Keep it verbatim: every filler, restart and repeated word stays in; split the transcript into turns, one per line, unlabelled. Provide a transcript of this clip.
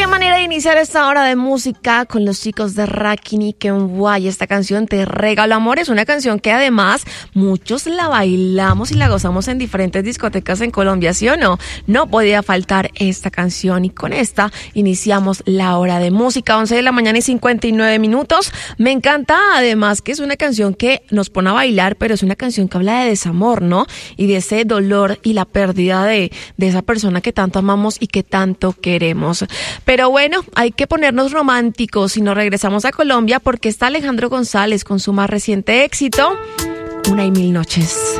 manera de iniciar esta hora de música con los chicos de Rakini Kenway. Esta canción, Te Regalo Amor, es una canción que además muchos la bailamos y la gozamos en diferentes discotecas en Colombia, ¿sí o no? No podía faltar esta canción y con esta iniciamos la hora de música, once de la mañana y cincuenta y nueve minutos. Me encanta además que es una canción que nos pone a bailar, pero es una canción que habla de desamor, ¿no? Y de ese dolor y la pérdida de, de esa persona que tanto amamos y que tanto queremos. Pero bueno, hay que ponernos románticos y nos regresamos a Colombia porque está Alejandro González con su más reciente éxito, Una y Mil Noches.